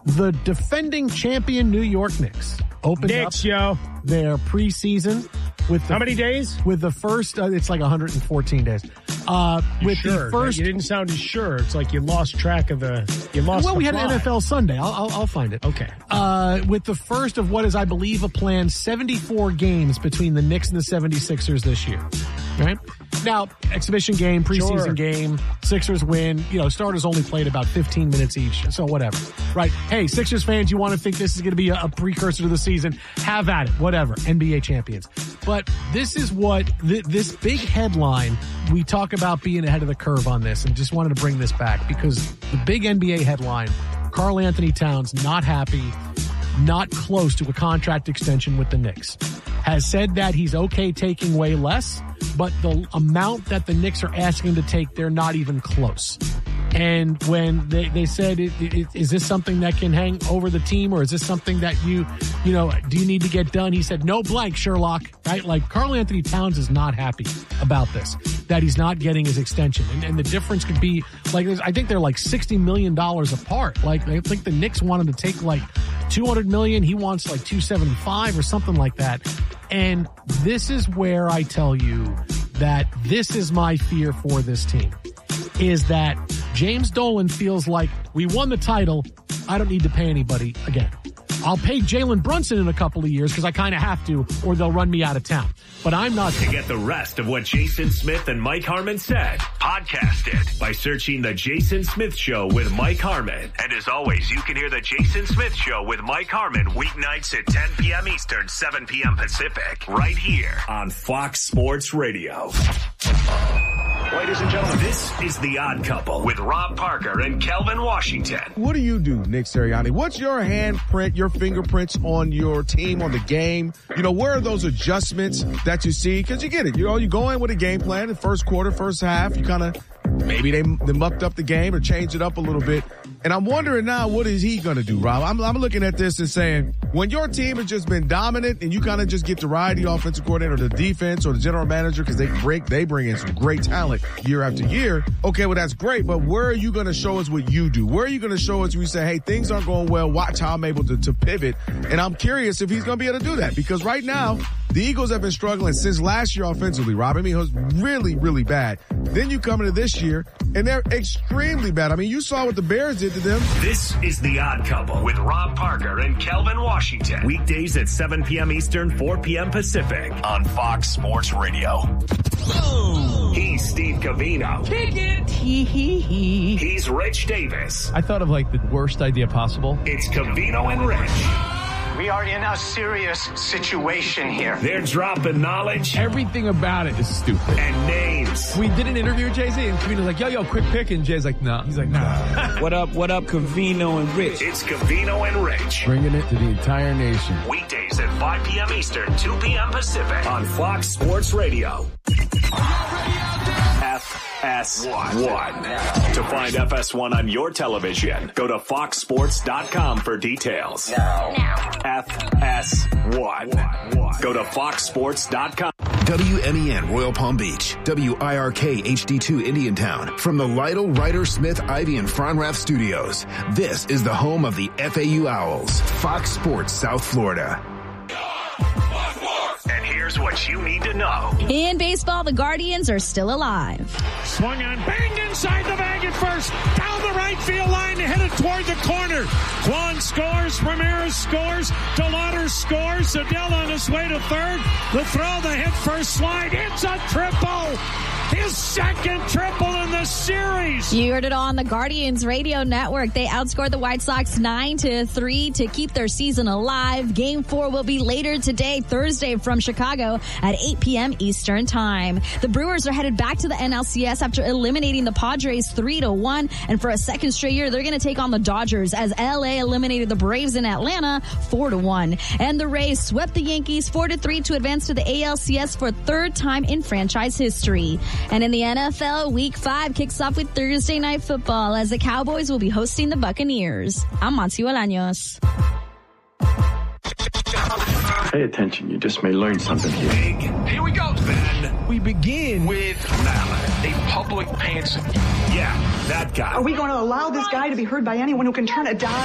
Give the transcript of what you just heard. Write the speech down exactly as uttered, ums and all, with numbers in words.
The defending champion New York Knicks opened Knicks, up yo. their preseason with the, how many days? With the first, uh, it's like one hundred fourteen days. Uh, you with sure? the first, you didn't sound as sure. It's like you lost track of the. You lost. Well, the we had fly. an N F L Sunday. I'll, I'll, I'll find it. Okay. Uh, with the first of what is, I believe, a planned seventy-four games between the Knicks and the seventy-sixers this year. Right? Now, exhibition game, preseason Sure. game, Sixers win. You know, starters only played about fifteen minutes each, so whatever. Right? Hey, Sixers fans, you want to think this is going to be a, a precursor to the season? Have at it. Whatever. N B A champions. But this is what, th- this big headline, we talk about being ahead of the curve on this, and just wanted to bring this back because the big N B A headline, Karl Anthony Towns not happy, not close to a contract extension with the Knicks, has said that he's okay taking way less, but the amount that the Knicks are asking to take, they're not even close. And when they, they said, it, it, is this something that can hang over the team, or is this something that you, you know, do you need to get done? He said, no blank, Sherlock, right? Like, Karl Anthony Towns is not happy about this, that he's not getting his extension. And, and the difference could be, like, I think they're like sixty million dollars apart. Like, I think the Knicks want him to take like two hundred million dollars. He wants like two seventy-five or something like that. And this is where I tell you that this is my fear for this team, is that James Dolan feels like, we won the title, I don't need to pay anybody again. I'll pay Jalen Brunson in a couple of years because I kind of have to, or they'll run me out of town. But I'm not. To get the rest of what Jason Smith and Mike Harmon said, podcast it by searching The Jason Smith Show with Mike Harmon. And as always, you can hear The Jason Smith Show with Mike Harmon weeknights at ten p.m. Eastern, seven p.m. Pacific, right here on Fox Sports Radio. Ladies and gentlemen, this is The Odd Couple with Rob Parker and Kelvin Washington. What do you do, Nick Sirianni? What's your handprint, your fingerprints on your team, on the game? You know, where are those adjustments that you see? Because you get it. You know, you go in with a game plan, the first quarter, first half, you kind of, maybe they, they mucked up the game or changed it up a little bit. And I'm wondering now, what is he going to do, Rob? I'm, I'm looking at this and saying, when your team has just been dominant and you kind of just get to ride the offensive coordinator or the defense or the general manager because they break, they bring in some great talent year after year. Okay, well, that's great. But where are you going to show us what you do? Where are you going to show us where you say, hey, things aren't going well. Watch how I'm able to, to pivot. And I'm curious if he's going to be able to do that, because right now, the Eagles have been struggling since last year offensively, Rob. I mean, it was really, really bad. Then you come into this year, and they're extremely bad. I mean, you saw what the Bears did to them. This is The Odd Couple with Rob Parker and Kelvin Washington. Weekdays at seven p.m. Eastern, four p.m. Pacific on Fox Sports Radio. Boom. He's Steve Covino. Kick it. Hee hee hee. He's Rich Davis. I thought of like the worst idea possible. It's Covino and Rich. We are in a serious situation here. They're dropping knowledge. Everything about it is stupid. And names. We did an interview with Jay-Z, and Covino's like, yo, yo, quick pick. And Jay's like, no. Nah. He's like, nah. What up, what up, Covino and Rich? It's Covino and Rich. Bringing it to the entire nation. Weekdays at five p.m. Eastern, two p.m. Pacific on Fox Sports Radio. F S one. To find F S one on your television, go to fox sports dot com for details. Now. F S one. Go to fox sports dot com. W M E N Royal Palm Beach, W I R K H D two Indiantown. From the Lytle, Ryder, Smith, Ivy, and Fronrath Studios, this is the home of the F A U Owls, Fox Sports South Florida. And here's what you need to know. In baseball, the Guardians are still alive. Swung on, banged inside the bag at first, down the right field line, headed toward the corner. Juan scores, Ramirez scores, DeLauder scores, Adele on his way to third. The throw, the hit, first slide, it's a triple. His second triple in the series. You heard it all on the Guardians radio network. They outscored the White Sox nine to three to keep their season alive. Game four will be later today, Thursday, from Chicago at eight p.m. Eastern time. The Brewers are headed back to the N L C S after eliminating the Padres three to one. And for a second straight year, they're going to take on the Dodgers as L A eliminated the Braves in Atlanta four to one. And the Rays swept the Yankees four to three to advance to the A L C S for third time in franchise history. And in the N F L, Week five kicks off with Thursday Night Football as the Cowboys will be hosting the Buccaneers. I'm Monty Bolaños. Pay attention. You just may learn something here. Big. Here we go. Then we begin with Mallet, a public pantser. Yeah, that guy. Are we going to allow this guy to be heard by anyone who can turn a dial?